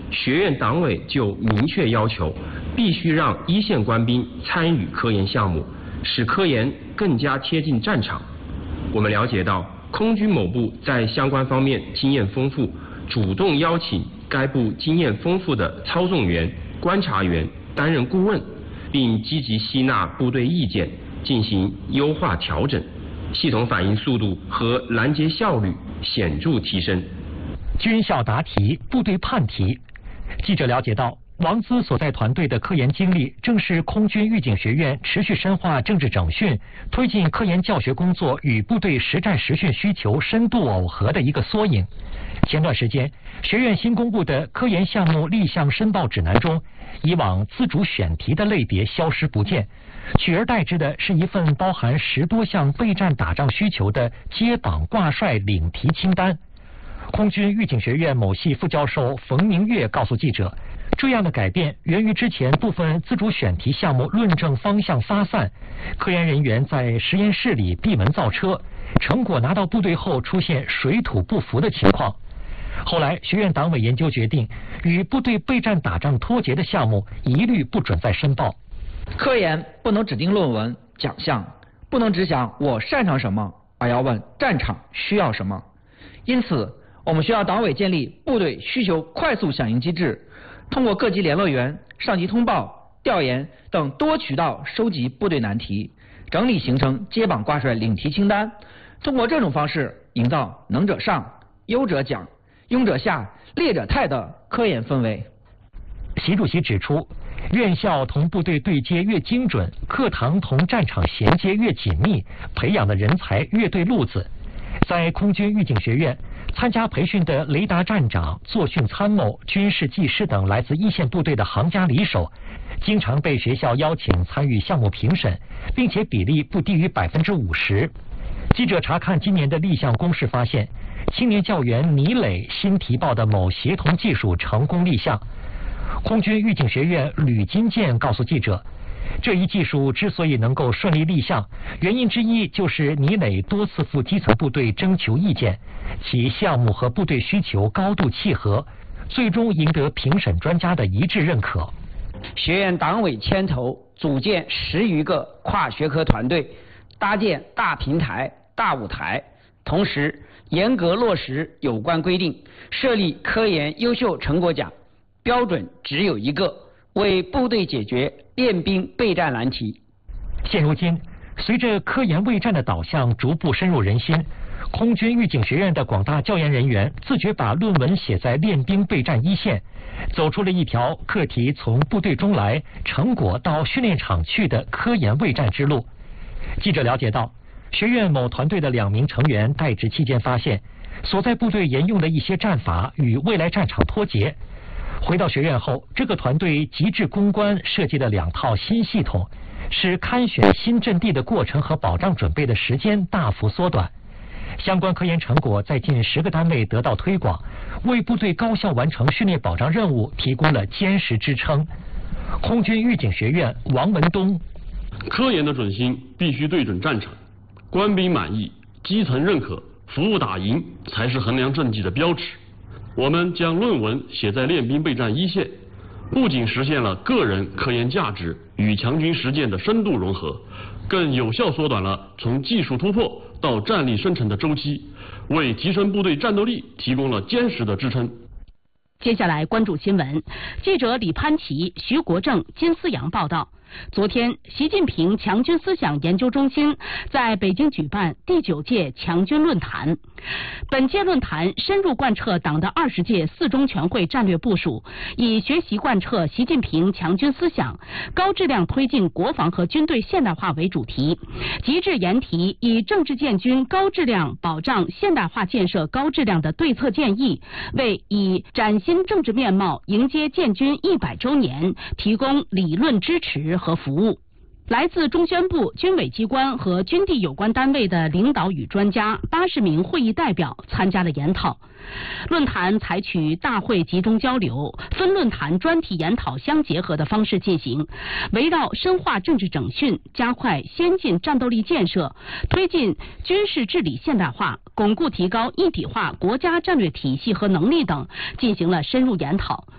学院党委就明确要求，必须让一线官兵参与科研项目，使科研更加贴近战场。我们了解到，空军某部在相关方面经验丰富，主动邀请该部经验丰富的操纵员、观察员担任顾问，并积极吸纳部队意见，进行优化调整，系统反应速度和拦截效率显著提升。 军校答题，部队判题。记者了解到，王姿所在团队的科研经历，正是空军预警学院持续深化政治整训、推进科研教学工作与部队实战实训需求深度耦合的一个缩影。前段时间，学院新公布的科研项目立项申报指南中，以往自主选题的类别消失不见，取而代之的是一份包含10多项备战打仗需求的接榜挂帅领题清单。空军预警学院某系副教授冯明月告诉记者，这样的改变源于之前部分自主选题项目论证方向发散，科研人员在实验室里闭门造车，成果拿到部队后出现水土不服的情况。后来学院党委研究决定，与部队备战打仗脱节的项目一律不准再申报。 科研不能只盯论文奖项，不能只想我擅长什么，而要问战场需要什么。因此我们学校党委建立部队需求快速响应机制，通过各级联络员、上级通报、调研等多渠道收集部队难题，整理形成接榜挂帅领题清单，通过这种方式营造能者上、优者奖、庸者下、劣者汰的科研氛围。 习主席指出，院校同部队对接越精准，课堂同战场衔接越紧密，培养的人才越对路子。在空军预警学院，参加培训的雷达站长、作训参谋、军事技师等来自一线部队的行家里手，经常被学校邀请参与项目评审，并且比例不低于50%。记者查看今年的立项公示发现，青年教员倪磊新提报的某协同技术成功立项。空军预警学院吕金健告诉记者，这一技术之所以能够顺利立项，原因之一就是倪磊多次赴基层部队征求意见，其项目和部队需求高度契合，最终赢得评审专家的一致认可。 学院党委牵头组建10余个跨学科团队，搭建大平台、大舞台，同时严格落实有关规定，设立科研优秀成果奖，标准只有一个，为部队解决练兵备战难题。 现如今，随着科研卫战的导向逐步深入人心，空军预警学院的广大教研人员自觉把论文写在练兵备战一线，走出了一条课题从部队中来，成果到训练场去的科研卫战之路。记者了解到，学院某团队的2名成员待职期间发现，所在部队沿用的一些战法与未来战场脱节。回到学院后，这个团队极致攻关设计了2套新系统，使勘选新阵地的过程和保障准备的时间大幅缩短。相关科研成果在近10个单位得到推广，为部队高效完成训练保障任务提供了坚实支撑。空军预警学院王文东： 科研的准心必须对准战场，官兵满意、基层认可、服务打赢才是衡量政绩的标尺。我们将论文写在练兵备战一线，不仅实现了个人科研价值与强军实践的深度融合，更有效缩短了从技术突破到战力生成的周期，为提升部队战斗力提供了坚实的支撑。 接下来关注新闻，记者李潘琪、徐国正、金思阳报道。昨天，习近平强军思想研究中心在北京举办第9届强军论坛。本届论坛深入贯彻党的20届4中全会战略部署，以学习贯彻习近平强军思想，高质量推进国防和军队现代化为主题，极致研提以政治建军高质量保障现代化建设高质量的对策建议，为以崭新政治面貌迎接建军100周年提供理论支持和服务。来自中宣部、军委机关和军地有关单位的领导与专家80名会议代表参加了研讨。论坛采取大会集中交流、分论坛专题研讨相结合的方式进行，围绕深化政治整训、加快先进战斗力建设、推进军事治理现代化、巩固提高一体化国家战略体系和能力等进行了深入研讨。